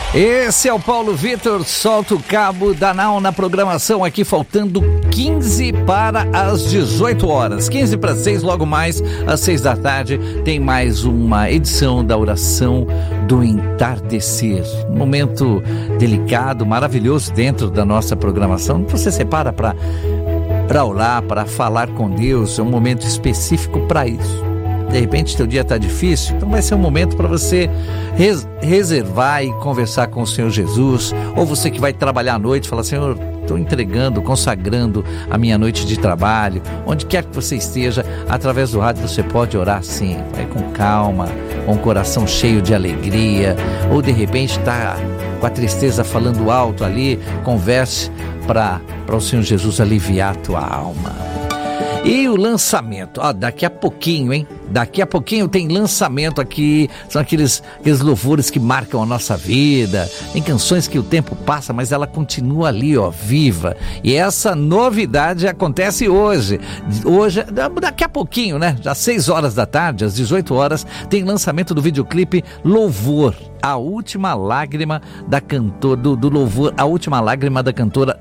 Esse é o Paulo Vitor, solta o cabo da Nau na programação aqui, faltando 15 para as 18 horas. 15 para 6, logo mais às 6 da tarde, tem mais uma edição da oração do entardecer. Um momento delicado, maravilhoso dentro da nossa programação. Você separa para orar, para falar com Deus, é um momento específico para isso. De repente teu dia está difícil, então vai ser um momento para você reservar e conversar com o Senhor Jesus. Ou você que vai trabalhar à noite, falar: Senhor, estou entregando, consagrando a minha noite de trabalho. Onde quer que você esteja, através do rádio você pode orar sim. Vai com calma, com o coração cheio de alegria. Ou de repente está com a tristeza falando alto ali, converse para o Senhor Jesus aliviar a tua alma. E o lançamento, daqui a pouquinho, hein? Daqui a pouquinho tem lançamento aqui, são aqueles louvores que marcam a nossa vida. Tem canções que o tempo passa, mas ela continua ali, viva. E essa novidade acontece hoje. Daqui a pouquinho, né? Já às 6 horas da tarde, às 18 horas, tem lançamento do videoclipe Louvor, a última lágrima da cantora, do louvor, a última lágrima da cantora